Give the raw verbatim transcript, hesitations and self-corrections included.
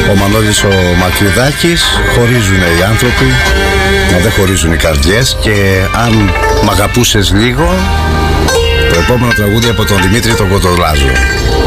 ο Μανώλης ο Μακρυδάκης. Χωρίζουν οι άνθρωποι, μα δεν χωρίζουν οι καρδιές. Και αν μ' αγαπούσες λίγο, το επόμενο τραγούδι από τον Δημήτρη τον Κοντολάζο.